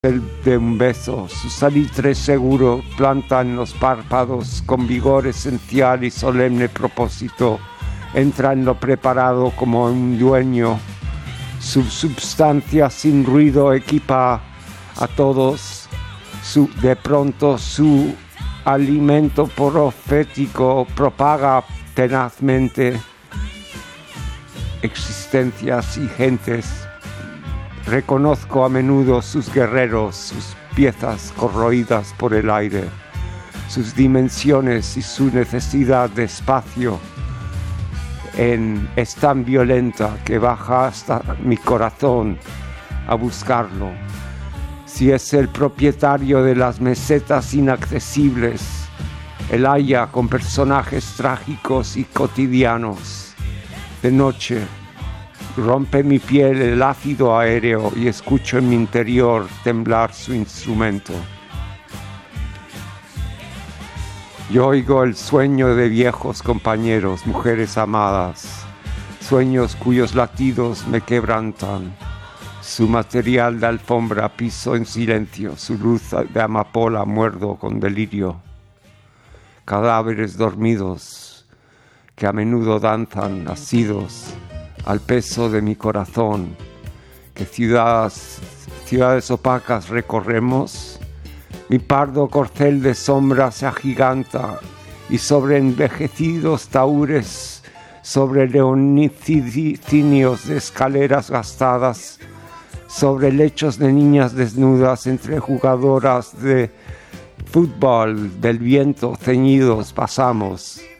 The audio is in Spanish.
de un beso, su salitre seguro planta en los párpados con vigor esencial y solemne propósito, entra en lo preparado como un dueño, su substancia sin ruido equipa a todos, de pronto su alimento profético propaga tenazmente existencias y gentes. Reconozco a menudo sus guerreros, sus piezas corroídas por el aire, sus dimensiones y su necesidad de espacio. Es tan violenta que baja hasta mi corazón a buscarlo. Si es el propietario de las mesetas inaccesibles, el haya con personajes trágicos y cotidianos. De noche, rompe mi piel el ácido aéreo y escucho en mi interior temblar su instrumento. Yo oigo el sueño de viejos compañeros, mujeres amadas, sueños cuyos latidos me quebrantan. Su material de alfombra piso en silencio, su luz de amapola muerdo con delirio. Cadáveres dormidos que a menudo danzan asidos al peso de mi corazón. ¿Qué ciudades opacas recorremos? Mi pardo corcel de sombra se agiganta y sobre envejecidos taúres, sobre leonicinios de escaleras gastadas, sobre lechos de niñas desnudas entre jugadoras de fútbol del viento ceñidos pasamos.